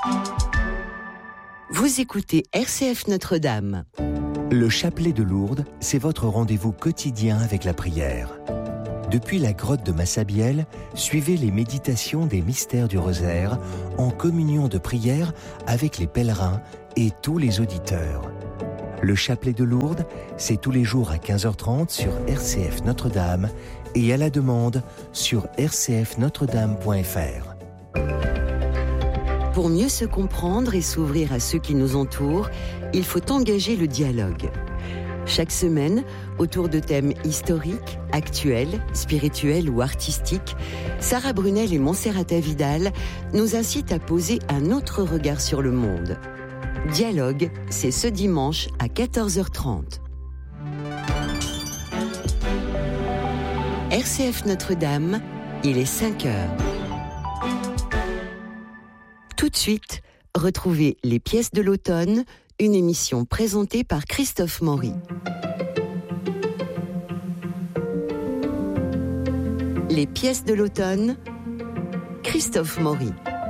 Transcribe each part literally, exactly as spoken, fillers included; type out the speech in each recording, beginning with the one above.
Vous écoutez R C F Notre-Dame. Le chapelet de Lourdes, c'est votre rendez-vous quotidien avec la prière. Depuis la grotte de Massabielle, suivez les méditations des mystères du rosaire en communion de prière avec les pèlerins et tous les auditeurs. Le chapelet de Lourdes, c'est tous les jours à quinze heures trente sur R C F Notre-Dame et à la demande sur r c f notre dame point f r. Pour mieux se comprendre et s'ouvrir à ceux qui nous entourent, il faut engager le dialogue. Chaque semaine, autour de thèmes historiques, actuels, spirituels ou artistiques, Sarah Brunel et Monserrata Vidal nous incitent à poser un autre regard sur le monde. Dialogue, c'est ce dimanche à quatorze heures trente. R C F Notre-Dame, il est cinq heures. Tout de suite, retrouvez Les pièces de l'automne, une émission présentée par Christophe Maury. Les pièces de l'automne, Christophe Maury.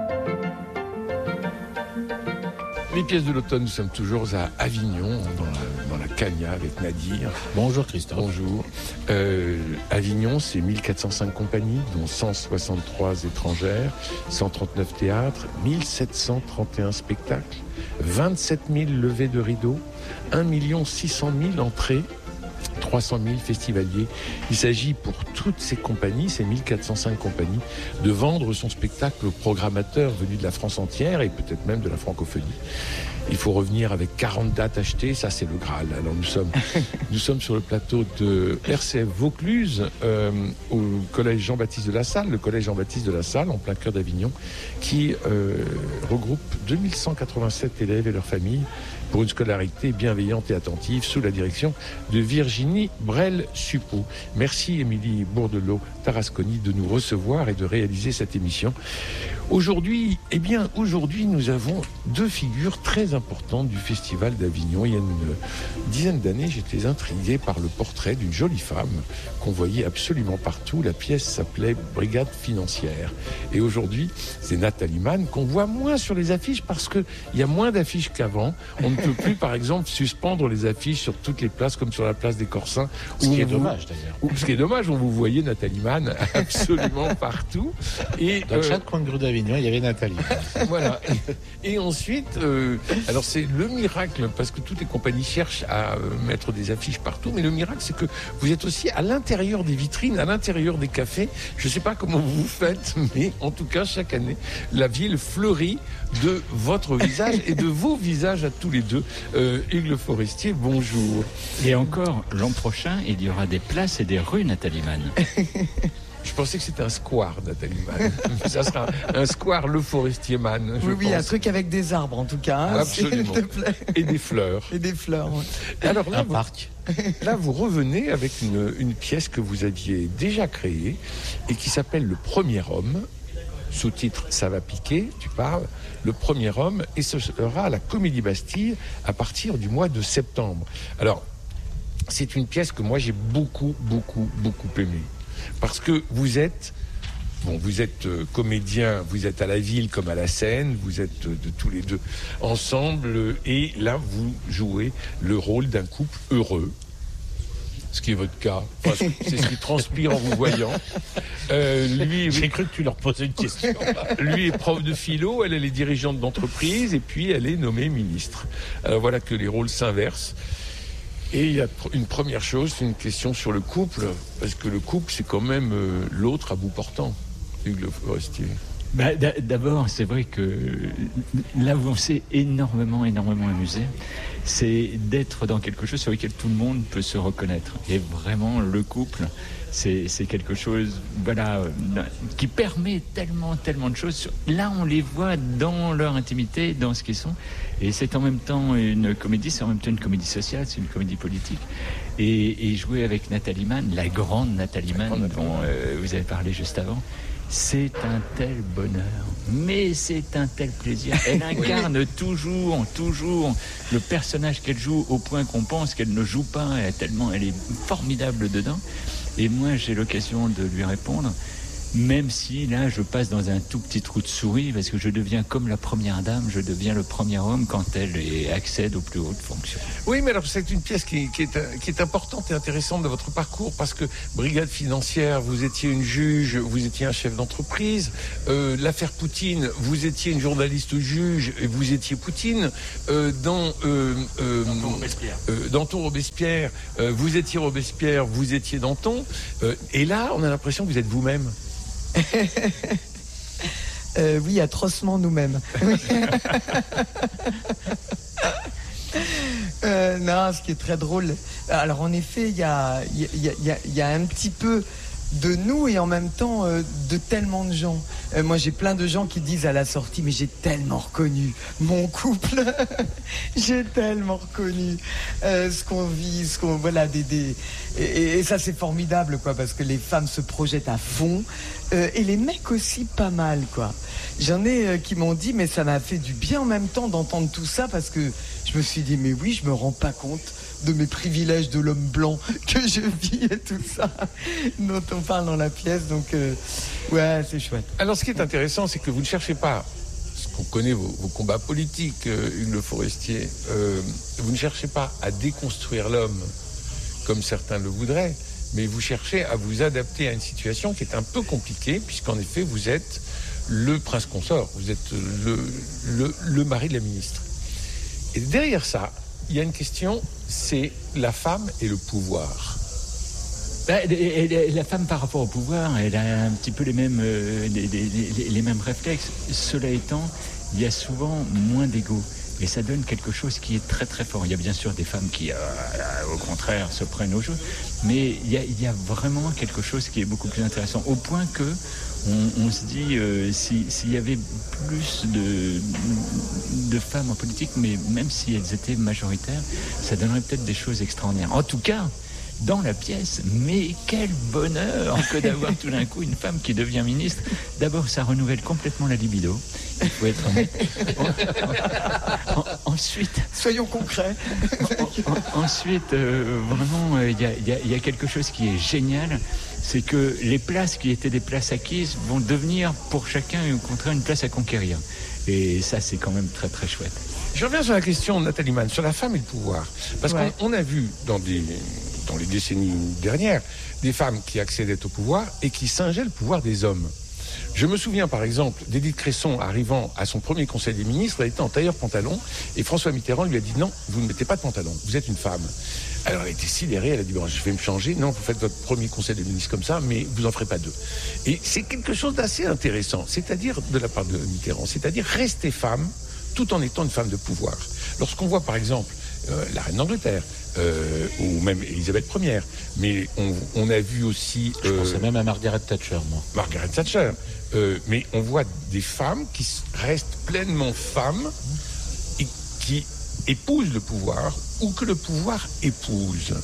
Les pièces de l'automne, nous sommes toujours à Avignon, dans la, dans la Cagna avec Nadir. Bonjour Christophe. Bonjour. Euh, Avignon, c'est mille quatre cent cinq compagnies, dont cent soixante-trois étrangères, cent trente-neuf théâtres, mille sept cent trente et un spectacles, vingt-sept mille levées de rideaux, un million six cent mille entrées, trois cent mille festivaliers. Il s'agit pour toutes ces compagnies, ces mille quatre cent cinq compagnies, de vendre son spectacle aux programmateurs venus de la France entière et peut-être même de la francophonie. Il faut revenir avec quarante dates achetées, ça c'est le Graal. Alors nous sommes, nous sommes sur le plateau de R C F Vaucluse, euh, au collège Jean-Baptiste de la Salle, le collège Jean-Baptiste de la Salle, en plein cœur d'Avignon, qui euh, regroupe deux mille cent quatre-vingt-sept élèves et leurs familles pour une scolarité bienveillante et attentive sous la direction de Virginie Brel-Suppot. Merci Émilie Bourdelot-Tarasconi de nous recevoir et de réaliser cette émission. Aujourd'hui, eh bien, aujourd'hui, nous avons deux figures très importantes du Festival d'Avignon. Il y a une dizaine d'années, j'étais intrigué par le portrait d'une jolie femme qu'on voyait absolument partout. La pièce s'appelait Brigade financière. Et aujourd'hui, c'est Nathalie Mann qu'on voit moins sur les affiches parce qu'il y a moins d'affiches qu'avant. On ne peut plus, par exemple, suspendre les affiches sur toutes les places comme sur la place des Corsins. Ce qui est vous, dommage d'ailleurs. Où, ce qui est dommage, où vous voyez Nathalie Mann absolument partout. Et, Dans euh, chaque coin de grue d'Avignon, il y avait Nathalie. Voilà. Et, et ensuite, euh, alors c'est le miracle, parce que toutes les compagnies cherchent à euh, mettre des affiches partout, mais le miracle, c'est que vous êtes aussi à l'intérieur des vitrines, à l'intérieur des cafés. Je ne sais pas comment vous faites, mais en tout cas, chaque année, la ville fleurit de votre visage et de vos visages à tous les deux. Euh, Hugues Le Forestier, bonjour. Et encore, l'an prochain, il y aura des places et des rues Nathalie Mann. Je pensais que c'était un square, Nathalie Mann. Ça sera un square Le Forestier Mann. Oui, oui, pense. un truc avec des arbres en tout cas. Hein, absolument. S'il te plaît. Et des fleurs. Et des fleurs. Ouais. Alors là, un vous, parc. Là, vous revenez avec une, une pièce que vous aviez déjà créée et qui s'appelle Le Premier Homme. Sous-titre Ça va piquer, tu parles, Le Premier Homme, et ce sera à la Comédie Bastille à partir du mois de septembre. Alors, c'est une pièce que moi j'ai beaucoup, beaucoup, beaucoup aimée. Parce que vous êtes, bon, vous êtes euh, comédien, vous êtes à la ville comme à la scène, vous êtes euh, de tous les deux ensemble, euh, et là vous jouez le rôle d'un couple heureux. Ce qui est votre cas, enfin, c'est ce qui transpire en vous voyant. Euh, lui, J'ai cru que tu leur posais une question. Lui est prof de philo, elle, elle est dirigeante d'entreprise, et puis elle est nommée ministre. Alors voilà que les rôles s'inversent. Et il y a une première chose, c'est une question sur le couple, parce que le couple, c'est quand même euh, l'autre à bout portant, Hugues Le Forestier. Bah, d'abord, c'est vrai que là où on s'est énormément, énormément amusé, c'est d'être dans quelque chose sur lequel tout le monde peut se reconnaître. Et vraiment, le couple, c'est, c'est quelque chose, voilà, euh, qui permet tellement, tellement de choses. Là, on les voit dans leur intimité, dans ce qu'ils sont. Et c'est en même temps une comédie, c'est en même temps une comédie sociale, c'est une comédie politique. Et, et jouer avec Nathalie Mann, la grande Nathalie Mann, dont euh, vous avez parlé juste avant, c'est un tel bonheur, mais c'est un tel plaisir. Elle incarne toujours, toujours le personnage qu'elle joue au point qu'on pense qu'elle ne joue pas, tellement elle est formidable dedans. Et moi, j'ai l'occasion de lui répondre. Même si là, je passe dans un tout petit trou de souris, parce que je deviens comme la première dame, je deviens le premier homme quand elle est, accède aux plus hautes fonctions. Oui, mais alors c'est une pièce qui, qui, est, qui est importante et intéressante de votre parcours, parce que brigade financière, vous étiez une juge, vous étiez un chef d'entreprise. Euh, l'affaire Poutine, vous étiez une journaliste juge et vous étiez Poutine. Euh, dans euh, euh, Danton Robespierre, euh, Danton Robespierre euh, vous étiez Robespierre, vous étiez Danton. Euh, et là, on a l'impression que vous êtes vous-même. euh, oui, atrocement nous-mêmes. euh, non, ce qui est très drôle. Alors en effet, il y a, y, a, y, a, y a un petit peu de nous et en même temps euh, de tellement de gens. Euh, moi, j'ai plein de gens qui disent à la sortie, mais j'ai tellement reconnu mon couple. J'ai tellement reconnu euh, ce qu'on vit, ce qu'on voilà des, des... Et, et ça c'est formidable quoi, parce que les femmes se projettent à fond euh, et les mecs aussi pas mal quoi. J'en ai euh, qui m'ont dit mais ça m'a fait du bien en même temps d'entendre tout ça parce que je me suis dit mais oui je me rends pas compte de mes privilèges de l'homme blanc que je vis et tout ça dont on parle dans la pièce. Donc, euh, ouais, c'est chouette. Alors, ce qui est intéressant, c'est que vous ne cherchez pas, ce qu'on connaît vos, vos combats politiques, euh, Hugues Le Forestier, euh, vous ne cherchez pas à déconstruire l'homme comme certains le voudraient, mais vous cherchez à vous adapter à une situation qui est un peu compliquée, puisqu'en effet, vous êtes le prince consort, vous êtes le, le, le mari de la ministre. Et derrière ça, il y a une question, c'est la femme et le pouvoir. Ben, et, et, la femme par rapport au pouvoir, elle a un petit peu les mêmes, euh, les, les, les, les mêmes réflexes. Cela étant, il y a souvent moins d'ego. Et ça donne quelque chose qui est très très fort. Il y a bien sûr des femmes qui, euh, au contraire, se prennent au jeu. Mais il y a, il y a vraiment quelque chose qui est beaucoup plus intéressant. Au point que on, on se dit, euh, si, s'il y avait plus de, de femmes en politique, mais même si elles étaient majoritaires, ça donnerait peut-être des choses extraordinaires. En tout cas, dans la pièce, mais quel bonheur que d'avoir tout d'un coup une femme qui devient ministre. D'abord, ça renouvelle complètement la libido. Il faut être honnête. En, en, ensuite, soyons concrets. En, en, ensuite, euh, vraiment, il euh, y, y, y a quelque chose qui est génial, c'est que les places qui étaient des places acquises vont devenir pour chacun, au contraire, une place à conquérir. Et ça, c'est quand même très très chouette. Je reviens sur la question de Nathalie Mann, sur la femme et le pouvoir. Parce ouais. qu'on on a vu dans des... dans les décennies dernières, des femmes qui accédaient au pouvoir et qui singeaient le pouvoir des hommes. Je me souviens par exemple d'Édith Cresson arrivant à son premier conseil des ministres, elle était en tailleur-pantalon et François Mitterrand lui a dit non, vous ne mettez pas de pantalon, vous êtes une femme. Alors elle était sidérée, elle a dit bon, je vais me changer, non, vous faites votre premier conseil des ministres comme ça, mais vous en ferez pas deux. Et c'est quelque chose d'assez intéressant, c'est-à-dire de la part de Mitterrand, c'est-à-dire rester femme tout en étant une femme de pouvoir. Lorsqu'on voit par exemple euh, la reine d'Angleterre, Euh, ou même Elisabeth première, mais on, on a vu aussi... Je euh, pensais même à Margaret Thatcher, moi. Margaret Thatcher. Euh, mais on voit des femmes qui restent pleinement femmes et qui épousent le pouvoir ou que le pouvoir épouse.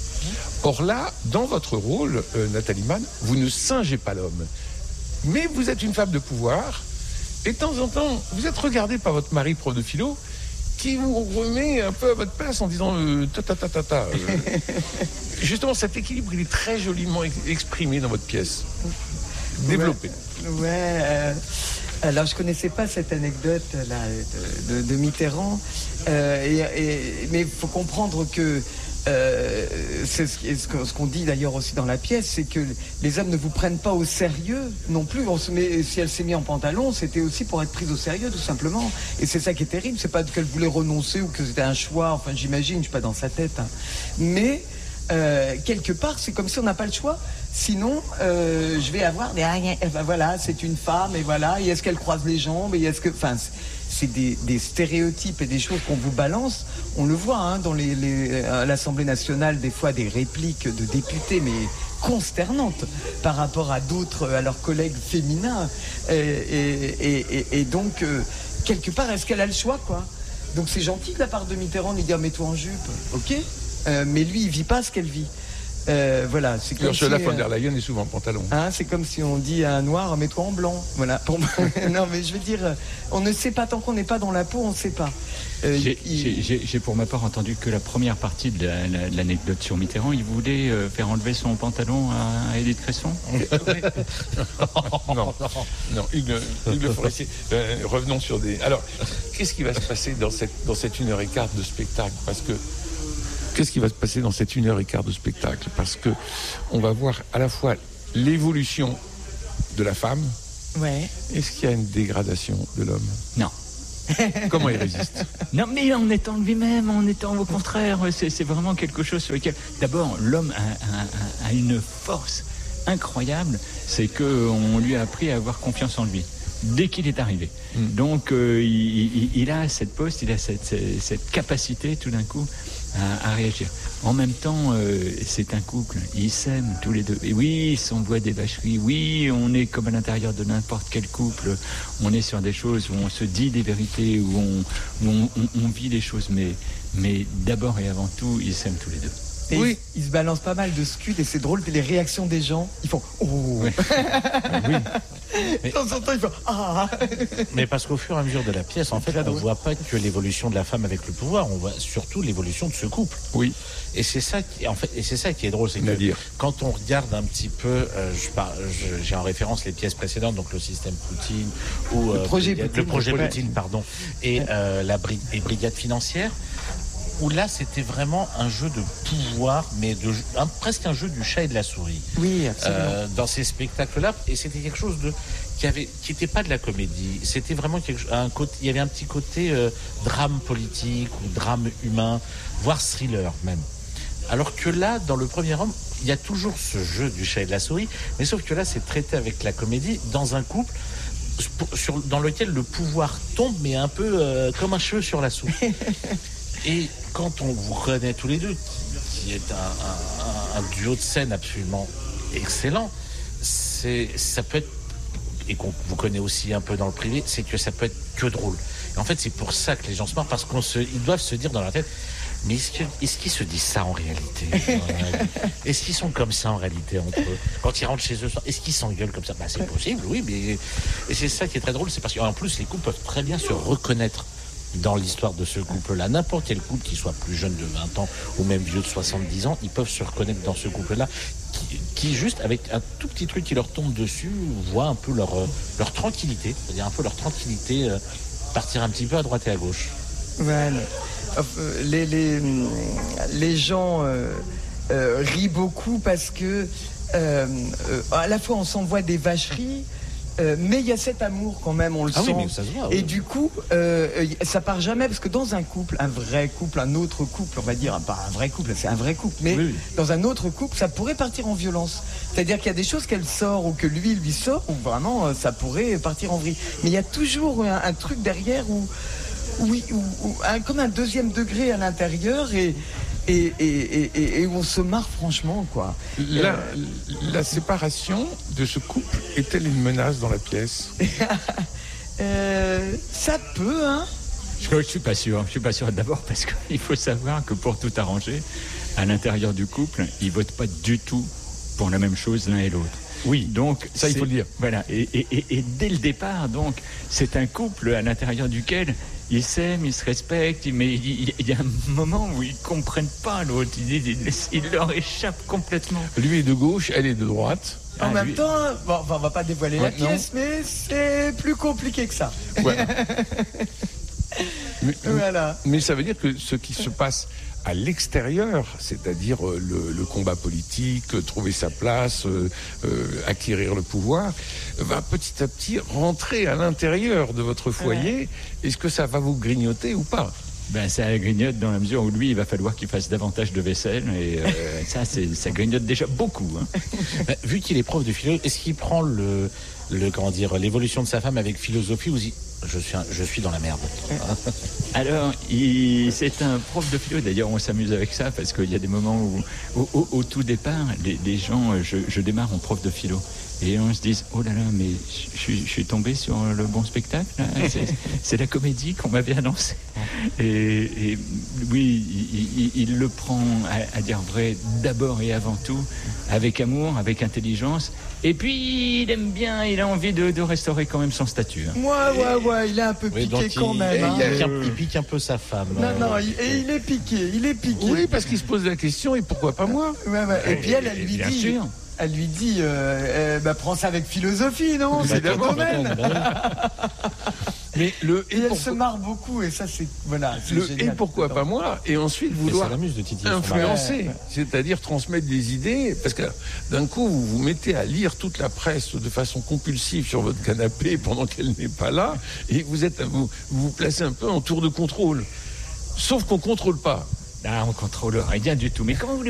Or là, dans votre rôle, euh, Nathalie Mann, vous ne singez pas l'homme. Mais vous êtes une femme de pouvoir et de temps en temps, vous êtes regardée par votre mari prof de philo qui vous remet un peu à votre place en disant euh, ta ta ta ta ta. Euh, justement, cet équilibre, il est très joliment ex- exprimé dans votre pièce. Développé. Ouais. ouais euh, alors, je connaissais pas cette anecdote là de, de, de Mitterrand, euh, et, et, mais il faut comprendre que Euh, c'est ce, ce qu'on dit d'ailleurs aussi dans la pièce, c'est que les hommes ne vous prennent pas au sérieux non plus. On se met, si elle s'est mise en pantalon, c'était aussi pour être prise au sérieux tout simplement. Et c'est ça qui est terrible, c'est pas qu'elle voulait renoncer ou que c'était un choix, enfin j'imagine, je suis pas dans sa tête, hein. Mais euh, quelque part c'est comme si on n'a pas le choix. Sinon euh, je vais avoir des eh ben voilà, c'est une femme et voilà, et est-ce qu'elle croise les jambes et est-ce que, enfin c'est des, des stéréotypes et des choses qu'on vous balance. On le voit hein, dans les, les, à l'Assemblée nationale, des fois des répliques de députés, mais consternantes par rapport à d'autres, à leurs collègues féminins. Et, et, et, et donc, euh, quelque part, est-ce qu'elle a le choix, quoi ? Donc c'est gentil de la part de Mitterrand de lui dire « mets-toi en jupe », ok ? euh, Mais lui, il vit pas ce qu'elle vit. Euh, voilà, c'est comme Ursula si, von der Leyen est souvent en pantalon. Hein, c'est comme si on dit à un noir, mets-toi en blanc. Voilà. Pour... non, mais je veux dire, on ne sait pas, tant qu'on n'est pas dans la peau, on ne sait pas. Euh, j'ai, il... j'ai, j'ai pour ma part entendu que la première partie de, la, la, de l'anecdote sur Mitterrand, il voulait euh, faire enlever son pantalon à, à Édith Cresson. non, non, non, Hugues, Hugues Le Forestier. Euh, revenons sur des... Alors, qu'est-ce qui va se passer dans cette, dans cette une heure et quart de spectacle ? Parce que Qu'est-ce qui va se passer dans cette une heure et quart de spectacle ? Parce que on va voir à la fois l'évolution de la femme. Ouais. Est-ce qu'il y a une dégradation de l'homme ? Non. Comment il résiste ? Non, mais en étant lui-même, en étant au contraire, c'est, c'est vraiment quelque chose sur lequel... D'abord, l'homme a, a, a une force incroyable, c'est qu'on lui a appris à avoir confiance en lui. Dès qu'il est arrivé. Mmh. Donc, euh, il, il, il a cette poste, il a cette, cette, cette capacité tout d'un coup à, à réagir. En même temps, euh, c'est un couple, ils s'aiment tous les deux. Et oui, ils s'envoient des vacheries, oui, on est comme à l'intérieur de n'importe quel couple, on est sur des choses où on se dit des vérités, où on, où on, on, on vit les choses, mais, mais d'abord et avant tout, ils s'aiment tous les deux. Et oui. Ils, ils se balancent pas mal de scuds et c'est drôle, les réactions des gens, ils font « Oh oui. !» oui. De temps en temps, ils font « Ah !» Mais parce qu'au fur et à mesure de la pièce, en fait, on ne voit pas que l'évolution de la femme avec le pouvoir, on voit surtout l'évolution de ce couple. Oui. Et c'est ça qui, en fait, et c'est ça qui est drôle, c'est que dire. quand on regarde un petit peu, euh, je, par, je, j'ai en référence les pièces précédentes, donc le système Poutine ou euh, le projet Brigade, Poutine, le projet le projet. Poutine, pardon, et euh, la bri- et brigade financière. Où là, c'était vraiment un jeu de pouvoir, mais de, un, presque un jeu du chat et de la souris. Oui, absolument. Euh, dans ces spectacles-là, et c'était quelque chose de qui avait, qui n'était pas de la comédie. C'était vraiment quelque, un côté. Il y avait un petit côté euh, drame politique ou drame humain, voire thriller même. Alors que là, dans le premier homme, il y a toujours ce jeu du chat et de la souris, mais sauf que là, c'est traité avec la comédie dans un couple. Sur, dans lequel le pouvoir tombe, mais un peu euh, comme un cheveu sur la soupe. Et quand on vous connaît tous les deux, qui est un, un, un duo de scène absolument excellent, c'est, ça peut être, et qu'on vous connaît aussi un peu dans le privé, c'est que ça peut être que drôle. Et en fait, c'est pour ça que les gens se marrent, parce qu'on se, ils doivent se dire dans leur tête, mais est-ce, que, est-ce qu'ils se disent ça en réalité ? Est-ce qu'ils sont comme ça en réalité entre eux ? Quand ils rentrent chez eux, est-ce qu'ils s'engueulent comme ça ? Bah, c'est possible, oui, mais et c'est ça qui est très drôle, c'est parce qu'en plus, les couples peuvent très bien se reconnaître dans l'histoire de ce couple-là. N'importe quel couple, qui soit plus jeune de vingt ans ou même vieux de soixante-dix ans, ils peuvent se reconnaître dans ce couple-là, qui, qui juste, avec un tout petit truc qui leur tombe dessus, voit un peu leur, leur tranquillité, c'est-à-dire un peu leur tranquillité euh, partir un petit peu à droite et à gauche. Voilà. Les, les, les gens euh, euh, rient beaucoup parce que euh, euh, à la fois on s'envoie des vacheries, Euh, mais il y a cet amour quand même, on le ah sent. Oui, mais ça se voit, et oui. du coup, euh, ça part jamais, parce que dans un couple, un vrai couple, un autre couple, on va dire, pas un vrai couple, c'est un vrai couple, mais oui, oui. dans un autre couple, ça pourrait partir en violence. C'est-à-dire qu'il y a des choses qu'elle sort ou que lui lui sort, où vraiment euh, ça pourrait partir en vrille. Mais il y a toujours un, un truc derrière où, oui, où, où, un, comme un deuxième degré à l'intérieur et Et, et, et, et on se marre franchement, quoi. La, la séparation de ce couple est-elle une menace dans la pièce ? euh, Ça peut, hein. Je ne suis pas sûr. Je suis pas sûr d'abord parce qu'il faut savoir que pour tout arranger, à l'intérieur du couple, ils ne votent pas du tout pour la même chose l'un et l'autre. Oui, donc ça il faut le dire. Voilà, et, et, et, et dès le départ, donc, c'est un couple à l'intérieur duquel ils s'aiment, ils se respectent, mais il, il y a un moment où ils comprennent pas l'autre, il, il, il leur échappe complètement. Lui est de gauche, elle est de droite. En ah, même lui... temps, bon, on va pas dévoiler ouais, la pièce, non. Mais c'est plus compliqué que ça. Ouais. mais, voilà. Mais ça veut dire que ce qui se passe à l'extérieur, c'est-à-dire le, le combat politique, trouver sa place, euh, euh, acquérir le pouvoir, va petit à petit rentrer à l'intérieur de votre foyer. Ouais. Est-ce que ça va vous grignoter ou pas ? Ben, ça grignote dans la mesure où lui, il va falloir qu'il fasse davantage de vaisselle et euh, ça, c'est, ça grignote déjà beaucoup. Hein. Ben, vu qu'il est prof de philo, est-ce qu'il prend le, le comment dire, l'évolution de sa femme avec philosophie ou dit je suis, un, je suis dans la merde. Alors, il, c'est un prof de philo. D'ailleurs, on s'amuse avec ça parce qu'il y a des moments où, au, au, au tout départ, les, les gens, je, je démarre en prof de philo. et on se dise oh là là, mais je suis, je suis tombé sur le bon spectacle, là. C'est, c'est la comédie qu'on m'avait annoncée. Et, et oui, il, il, il le prend à, à dire vrai d'abord et avant tout, avec amour, avec intelligence. Et puis il aime bien, il a envie de, de restaurer quand même son statut. Hein. Ouais, ouais, ouais, il est un peu Oui, piqué donc quand il, même. il, Hein. pique un, il pique un peu sa femme. Non, euh, non, il, et il est piqué, il est piqué. Oui, parce qu'il se pose la question, et pourquoi pas moi? Ouais, ouais. Et puis elle, elle lui Bien dit, sûr. elle lui dit, euh, euh, bah, prends ça avec philosophie, non? C'est ton domaine. Mais le Et et, elle pour- se marre beaucoup, et ça, c'est voilà. C'est le génial. et pourquoi pas moi? Et ensuite Et ça vouloir l'amuse de titiller son mari. influencer, Ouais. c'est-à-dire transmettre des idées, parce que d'un coup vous vous mettez à lire toute la presse de façon compulsive sur votre canapé pendant qu'elle n'est pas là, et vous êtes vous vous, vous placez un peu en tour de contrôle. Sauf qu'on contrôle pas. Ah, on contrôle rien du tout. Mais comment vous